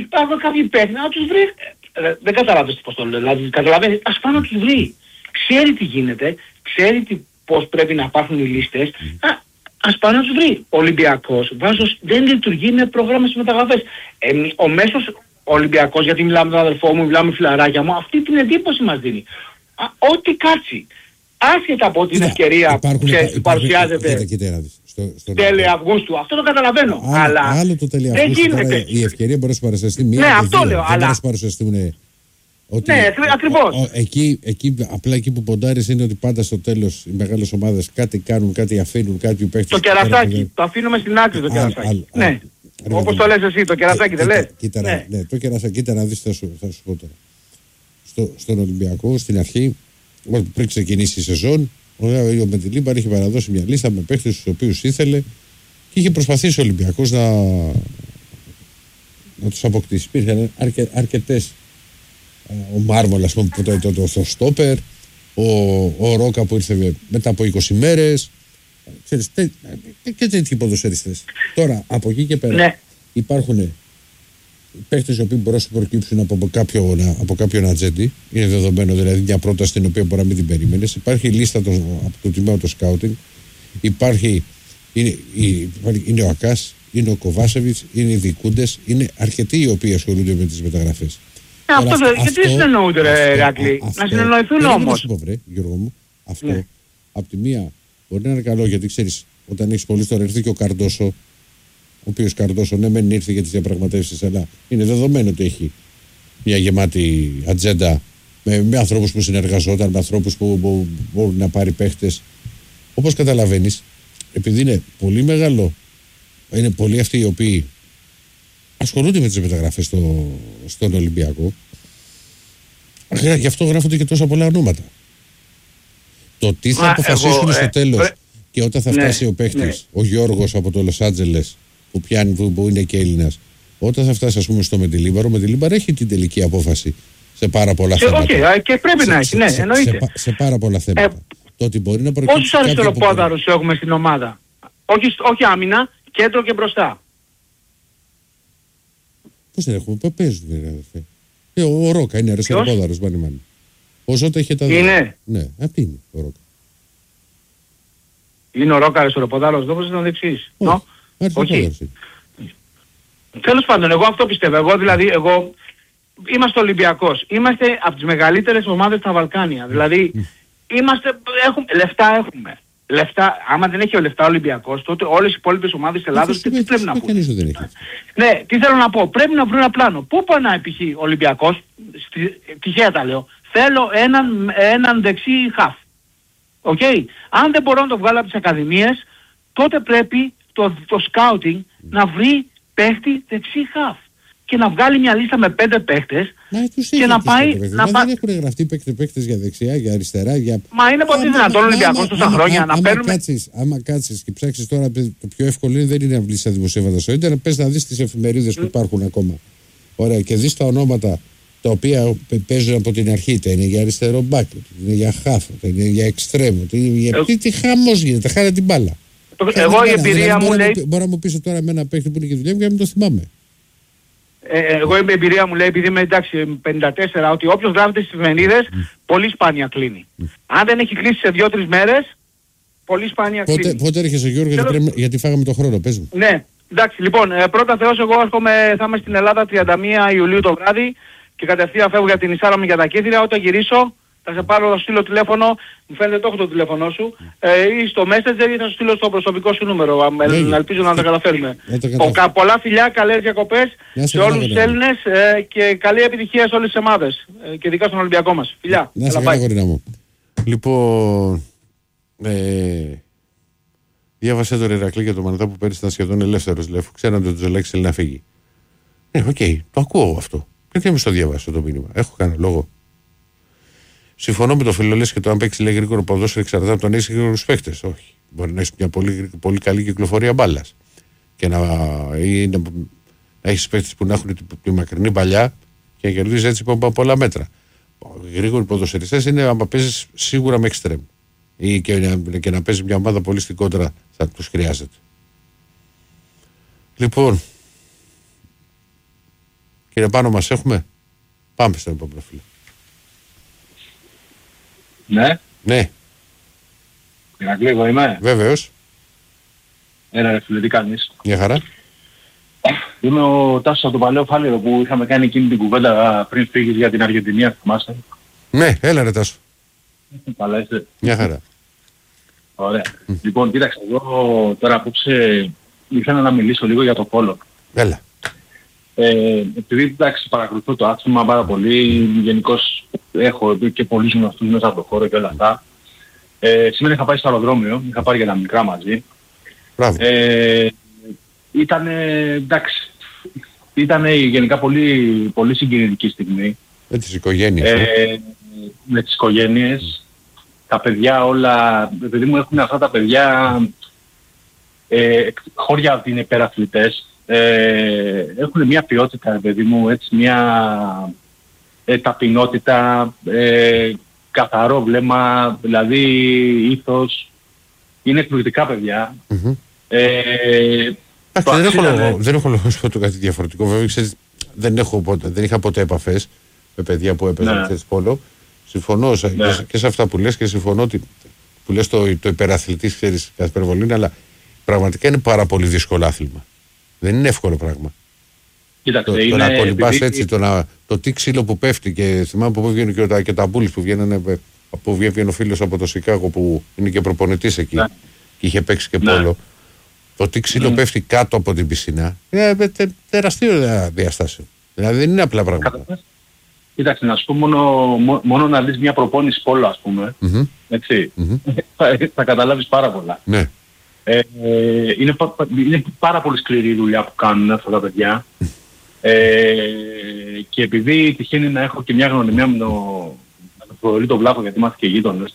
υπάρχουν κάποιοι παίκτες να τους βρει. Δεν καταλαβαίνεις πώς το λέω, δηλαδή καταλαβαίνεις, ας πάει να τους βρει. Ξέρει τι γίνεται, ξέρει πώς πρέπει να υπάρχουν οι λίστες, ας πάει να τους βρει. Ο Ολυμπιακός δεν λειτουργεί με πρόγραμμα στις μεταγραφές. Ο μέσος Ολυμπιακός, γιατί μιλάμε με τον αδελφό μου, μιλάμε με φιλαράκια μου, αυτή την εντύπωση μας δίνει. Ό,τι κάτσει. Άσχετα από την ευκαιρία που παρουσιάζεται τέλη Αυγούστου, αυτό το καταλαβαίνω. Αλλά άλλο το τέλη Αυγούστου, η ευκαιρία μπορεί να σου παρουσιαστεί μία. Ναι, αυτό λέω. Δεν μπορεί να σου παρουσιαστούν. Ναι, ακριβώς. Απλά εκεί που ποντάρεις είναι ότι πάντα στο τέλος οι μεγάλες ομάδες κάτι κάνουν, κάτι αφήνουν, κάτι παίχτες. Το κερασάκι, το αφήνουμε στην άκρη το κερασάκι. Ναι. Όπως το λες εσύ, το κερασάκι δεν λες. Ναι, το κερασάκι, κοίτα να δεις, θα σου πω τώρα. Στον Ολυμπιακό, στην αρχή, πριν ξεκινήσει η σεζόν, ο Μεντιλίμπαρ είχε παραδώσει μια λίστα με παίχτες τους οποίους ήθελε και είχε προσπαθήσει ο Ολυμπιακός να τους αποκτήσει. Υπήρχαν αρκετές. Ο Μάρμολ, ας πούμε, το στόπερ, ο Ρόκα που ήρθε μετά από 20 μέρες. Ξέρεις, και τέτοιοι ποδοσφαιριστές. Τώρα, από εκεί και πέρα, υπάρχουν παίχτες οι οποίοι μπορούν να σου προκύψουν από κάποιον ατζέντη. Είναι δεδομένο, δηλαδή, μια πρόταση την οποία μπορεί να μην την περίμενες. Υπάρχει η λίστα από το τμήμα του σκάουτινγκ. Είναι ο Ακάς, είναι ο Κοβάσεβιτς, είναι οι Δικούντες. Είναι αρκετοί οι οποίοι ασχολούνται με τις μεταγραφές. Γιατί δεν συνεννοούνται, ρε Ηράκλη, να συνεννοηθούν όμως. Γιώργο μου, αυτό από τη μία μπορεί να είναι καλό, γιατί ξέρεις, όταν έχεις πολύ τώρα ήρθε και ο Καρντόσο, ο οποίος Καρντόσο ναι μεν ήρθε για τις διαπραγματεύσεις, αλλά είναι δεδομένο ότι έχει μια γεμάτη ατζέντα με ανθρώπους που συνεργαζόταν, με ανθρώπους που μπορούν να πάρει παίχτες. Όπως καταλαβαίνεις, επειδή είναι πολύ μεγάλο, είναι πολλοί αυτοί οι οποίοι ασχολούνται με τις μεταγραφές στον Ολυμπιακό. Γι' αυτό γράφονται και τόσα πολλά ονόματα. Το τι θα αποφασίσουν στο τέλος και όταν θα φτάσει ο παίχτης, ο Γιώργος από το Λος Άντζελες που είναι και Έλληνας, όταν θα φτάσει, ας πούμε, στο Μεντιλίμπαρ, ο Μεντιλίμπαρ έχει την τελική απόφαση σε πάρα πολλά θέματα. Και πρέπει να έχει, ναι, εννοείται. Σε πάρα πολλά θέματα. Το ότι μπορεί να προκύψει. Πόσους αριστεροπόδαρους έχουμε στην ομάδα? Όχι άμυνα, κέντρο και μπροστά. Πώς δεν έχουμε, παίζουν, αδερφέ. Ο Ρόκα είναι αριστεροπόδαρος, μάνι. Ο Ζώτα είχε τα δύο. Είναι. Ναι, αυτή είναι ο Ρόκα. Είναι ο Ρόκα αριστεροπόδαρος, δεν μπορείς να δεξίς. Όχι. Τέλος πάντων, εγώ αυτό πιστεύω. Εγώ είμαστε Ολυμπιακός. Είμαστε από τις μεγαλύτερες ομάδες στα Βαλκάνια. Δηλαδή, λεφτά έχουμε. Λεφτά, άμα δεν έχει λεφτά ο Ολυμπιακός, τότε όλες οι υπόλοιπες ομάδες της Ελλάδος τι πρέπει να πούν. Ναι, τι θέλω να πω. Πρέπει να βρουν ένα πλάνο. Πού πονάει π.χ. ο Ολυμπιακός, τυχαία τα λέω. Θέλω έναν δεξί χαφ. Αν δεν μπορώ να το βγάλω από τις ακαδημίες, τότε πρέπει το σκάουτινγκ να βρει παίχτη δεξί χαφ. Και να βγάλει μια λίστα με 5 παίχτες και να πάει... Δεν έχουν γραφτεί παίχτες για δεξιά, για αριστερά, για... Μα είναι πολύ δυνατόν ο Ολυμπιακός τόσα χρόνια να παίρνουμε... Άμα κάτσεις και ψάξεις τώρα, το πιο εύκολο είναι, δεν είναι να βρεις τα δημοσίευματα στο ίντερνετ, πες να δεις τις εφημερίδες που υπάρχουν ακόμα. Ωραία, και δεις τα ονόματα τα οποία παίζουν από την αρχή, είτε είναι για αριστερό μπάκ, είτε είναι για χάφο, είτε είναι για εξτρέμο, είτε είναι για... Τι χαμός γίνεται, χάρη την μπάλα. Εγώ η εμπειρία μου λέει... Μπορεί να μου πεις τώρα με ένα παίχτη που είναι και δουλειά μου και να μην το θυμάμαι. Εγώ η εμπειρία μου λέει, επειδή είμαι εντάξει 54, ότι όποιος γράφεται στις εφημερίδες πολύ σπάνια κλείνει. Αν δεν έχει κλείσει σε 2-3 μέρες, πολύ σπάνια κλείνει. Πότε έρχεσαι, Γιώργο, γιατί φάγαμε τον χρόνο, πες μου. Ναι, εντάξει, λοιπόν, πρώτα Θεός, εγώ θα είμαι στην Ελλάδα 31 Ιουλίου το βράδυ και κατευθείαν φεύγω για την Ισάρα μου για τα Κύθυρα. Όταν γυρίσω θα σε πάρω, θα σου στείλω τηλέφωνο, μου φαίνεται το έχω το τηλέφωνο σου, ή στο Messenger ή θα σου στείλω στο προσωπικό σου νούμερο, ελπίζω να τα καταφέρουμε. Πολλά φιλιά, καλές διακοπές σε όλους τους Έλληνες και καλή επιτυχία σε όλες τις ομάδες και ειδικά στον Ολυμπιακό μας. Φιλιά. Να σε καλά, γορίνα μου. Λοιπόν, διάβασε τον Ηρακλή και τον Μανατά που πέρυσι ήταν σχεδόν ελεύθερος, λέει, αφού ξέραν ότι ο Τζολάκης θέλει να φύγει. Το ακούω αυτό. Γιατί να μην στο διαβάσω το μήνυμα, έχω κανένα λόγο. Συμφωνώ με το Φιλολές και το αν παίξει λέει γρήγορο ποδόσφαιρο εξαρτάται από το να έχει γρήγορους παίχτες. Όχι. Μπορεί να έχει μια πολύ καλή κυκλοφορία μπάλας και να έχει παίχτες που να έχουν τη μακρινή παλιά και να κερδίζει έτσι από πολλά μέτρα. Οι γρήγοροι ποδοσφαιριστές είναι άμα παίζει σίγουρα με εξτρέμ ή και να παίζει μια ομάδα πολύ στην κόντρα θα τους χρειάζεται. Λοιπόν, Κύριε Πάνο, μας έχουμε? Πάμε στον επόμενο φίλο. Ναι. Ναι. Ηρακλή, εγώ είμαι. Βέβαιος. Έλα ρε φίλε, τι κάνεις? Μια χαρά. Είμαι ο Τάσος από το παλαιό Φάληρο που είχαμε κάνει εκείνη την κουβέντα πριν φύγεις για την Αργεντινία, θυμάσαι? Ναι, έλα ρε Τάσο. Καλά είστε? Μια χαρά. Ωραία. Λοιπόν, κοίταξε, εγώ τώρα απόψε ήθελα να μιλήσω λίγο για το πόλο. Έλα. Επειδή εντάξει παρακολουθώ το άθλημα πάρα πολύ, γενικώς έχω και πολλούς γνωστούς μέσα από το χώρο και όλα αυτά. Σήμερα είχα πάει στο αεροδρόμιο, είχα πάρει και τα μικρά μαζί. Μπράβο. Ήταν γενικά πολύ, πολύ συγκινητική στιγμή. Με τις οικογένειες. Με τις οικογένειες, τα παιδιά όλα, επειδή μου έχουν αυτά τα παιδιά χώρια ότι είναι υπεραθλητές, έχουν μια ποιότητα, παιδί μου, έτσι μια ταπεινότητα, καθαρό βλέμμα, δηλαδή ήθος, είναι εκπληκτικά παιδιά. Δεν έχω λόγο να σου πω το κάτι διαφορετικό. Βέβαια, ξέρεις, δεν είχα ποτέ επαφές με παιδιά που έπαιζαν χθες πόλο. Συμφωνώ και σε αυτά που λες και συμφωνώ που λες το υπεραθλητής, ξέρεις, κάθε υπερβολή, αλλά πραγματικά είναι πάρα πολύ δύσκολο άθλημα. Δεν είναι εύκολο πράγμα. Κοίταξε, το να κολυμπάς έτσι, το τι ξύλο που πέφτει και θυμάμαι που βγαίνουν και τα μπούλες που βγαίνουν, που βγαίνει ο φίλος από το Σικάγο που είναι και προπονητής εκεί και είχε παίξει και πόλο. Το τι ξύλο πέφτει κάτω από την πισίνα είναι τεραστίο διαστάσιο. Δηλαδή δεν είναι απλά πράγματα. Κοίταξε, να σου πω μόνο να δεις μια προπόνηση πόλο, ας πούμε, έτσι, θα καταλάβεις πάρα πολλά. Ναι. Είναι πάρα πολύ σκληρή η δουλειά που κάνουν αυτά τα παιδιά και επειδή τυχαίνει να έχω και μια γνωριμία με τον Θοδωρή τον Βλάχο, γιατί είμαστε και γείτονες,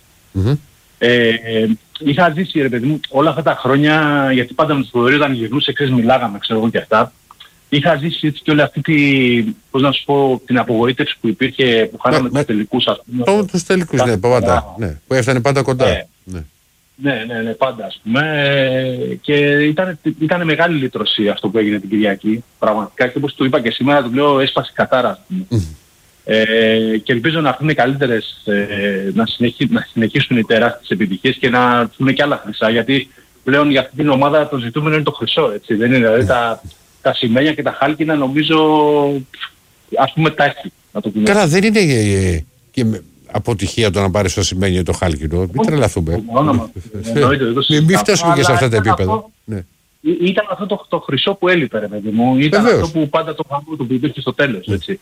είχα ζήσει, ρε παιδί μου, όλα αυτά τα χρόνια, γιατί πάντα με τον Θοδωρή όταν γυρνούσε, ξέρεις, μιλάγαμε, ξέρω εγώ και αυτά. Είχα ζήσει έτσι και όλη αυτή πώς να σου πω, την απογοήτευση που υπήρχε, που χάναμε τους τελικούς, ας πούμε. Τους τελικούς, ναι, πάντα. Ναι, που έφτανε πάντα κοντά. Ναι, πάντα, ας πούμε. Και ήταν μεγάλη λύτρωση αυτό που έγινε την Κυριακή. Πραγματικά, και όπως του είπα και σήμερα, του λέω, έσπασε η κατάρα, ας πούμε. Και ελπίζω να έρθουν καλύτερες, να συνεχίσουν οι τεράστιες επιτυχίες και να έρθουν και άλλα χρυσά, γιατί πλέον για αυτή την ομάδα το ζητούμενο είναι το χρυσό, έτσι. Δεν είναι, δηλαδή τα σημαίνια και τα χάλκινα νομίζω, ας πούμε, τα έχει. Καλά, δεν είναι και αποτυχία το να πάρεις το σημαίνιο το χάλκινο. Μην τρελαθούμε. Μην φτάσουμε και σε αυτά τα επίπεδα. Ήταν αυτό το χρυσό που έλειπε, ρε παιδί μου. Ήταν αυτό που πάντα το χαμού του υπήρχε στο τέλος, έτσι.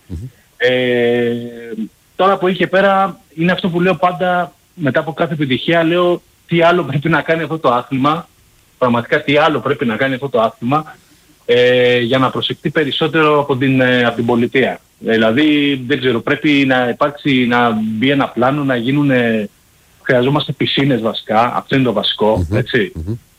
Τώρα που είχε πέρα, είναι αυτό που λέω πάντα μετά από κάθε επιτυχία, λέω τι άλλο πρέπει να κάνει αυτό το άθλημα, πραγματικά τι άλλο πρέπει να κάνει αυτό το άθλημα για να προσεχτεί περισσότερο από την πολιτεία. Δηλαδή, δεν ξέρω, πρέπει να υπάρξει, να μπει ένα πλάνο, να γίνουν, χρειαζόμαστε πισίνες βασικά, αυτό είναι το βασικό, έτσι.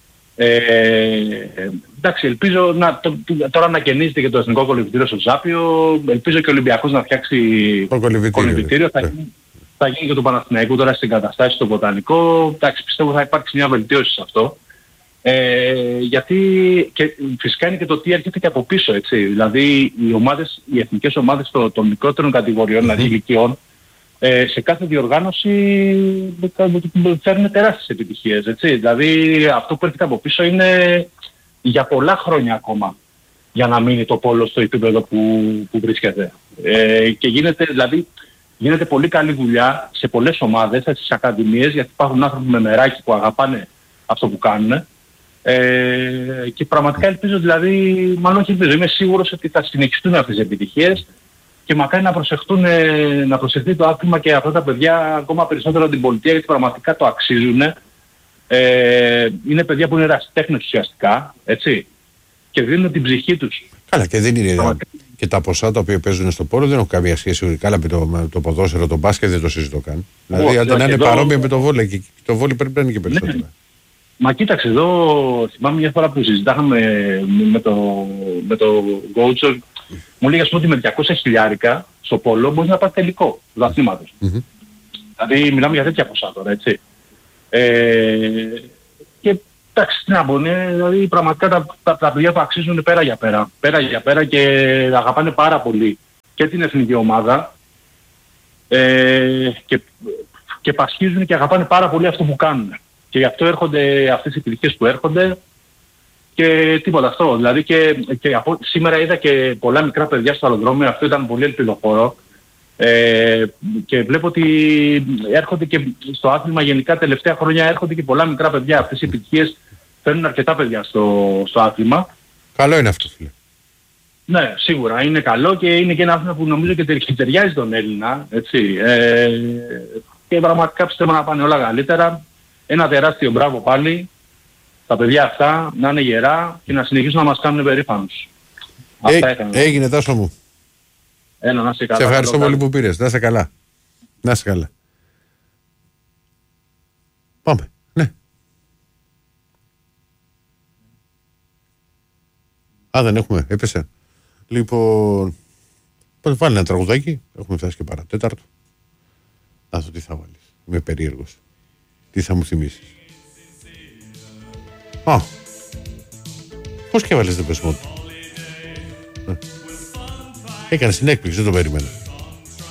Εντάξει, ελπίζω τώρα να καινίζεται και το Εθνικό Κολυμβητήριο στο Ζάπιο, ελπίζω και ο Ολυμπιακός να φτιάξει κολυμβητήριο, θα γίνει και το Παναθηναϊκό τώρα στην καταστάση στο Βοτανικό, εντάξει, πιστεύω θα υπάρξει μια βελτίωση σε αυτό. Γιατί και φυσικά είναι και το τι έρχεται και από πίσω, έτσι. Δηλαδή οι εθνικές ομάδες των μικρότερων κατηγοριών, δηλαδή ηλικιών, σε κάθε διοργάνωση φέρνουν τεράστιες επιτυχίες, έτσι. Δηλαδή αυτό που έρχεται από πίσω είναι για πολλά χρόνια ακόμα για να μείνει το πόλο στο επίπεδο που βρίσκεται. Και γίνεται πολύ καλή δουλειά σε πολλές ομάδες, στις ακαδημίες, γιατί υπάρχουν άνθρωποι με μεράκι που αγαπάνε αυτό που κάνουν. Και πραγματικά ελπίζω, δηλαδή, μάλλον όχι ελπίζω, είμαι σίγουρος ότι θα συνεχιστούν αυτές τις επιτυχίες και μακάρι να προσεχθεί το άθλημα και αυτά τα παιδιά ακόμα περισσότερο από την πολιτεία, γιατί πραγματικά το αξίζουν. Είναι παιδιά που είναι ερασιτέχνες ουσιαστικά, έτσι, και δίνουν την ψυχή τους. Καλά, και δεν είναι και τα ποσά τα οποία παίζουν στο πόλο δεν έχουν καμία σχέση. Καλά, με το ποδόσφαιρο, το μπάσκετ δεν το συζητώ καν. Δηλαδή, αν είναι παρόμοια με το βόλεϊ, και το βόλεϊ πρέπει να είναι και περισσότερο. Ναι. Μα κοίταξε εδώ, θυμάμαι μια φορά που συζητάγαμε με το Γκότσο, μου λέει, ας πούμε, ότι με 200 χιλιάρικα στο πόλο μπορείς να πάρεις τελικό του αθλήματος. Δηλαδή μιλάμε για τέτοια ποσά τώρα, έτσι. Και εντάξει, τι να πω, δηλαδή πραγματικά τα παιδιά που αξίζουν πέρα για πέρα και αγαπάνε πάρα πολύ και την εθνική ομάδα και πασχίζουν και αγαπάνε πάρα πολύ αυτό που κάνουν. Και γι' αυτό έρχονται αυτές οι επιτυχίες που έρχονται και τίποτα αυτό. Δηλαδή και σήμερα είδα και πολλά μικρά παιδιά στο αεροδρόμιο, αυτό ήταν πολύ ελπιδοφόρο. Και βλέπω ότι έρχονται και στο άθλημα γενικά τελευταία χρόνια έρχονται και πολλά μικρά παιδιά. Αυτές οι επιτυχίες φέρνουν αρκετά παιδιά στο άθλημα. Καλό είναι αυτό, φίλε. Ναι, σίγουρα είναι καλό και είναι και ένα άθλημα που νομίζω και ταιριάζει τον Έλληνα. Έτσι. Και πραγματικά πιστεύω να πάνε όλα καλύτερα. Ένα τεράστιο μπράβο πάλι τα παιδιά αυτά, να είναι γερά και να συνεχίσουν να μας κάνουν περήφανους. Έγινε, Τάσο μου. Να είσαι καλά. Σε ευχαριστώ πολύ που πήρες. Να είσαι καλά. Να είσαι καλά. Πάμε. Ναι. Δεν έχουμε. Έπεσε. Λοιπόν, βάλει ένα τραγουδάκι. Έχουμε φτάσει και παρατέταρτο. Να δω τι θα βάλεις. Είμαι περίεργος. Τι θα μου θυμίσεις. Πώς και έβαλες το πεσμό του. Έκανες την έκπληξη, δεν το περίμενα.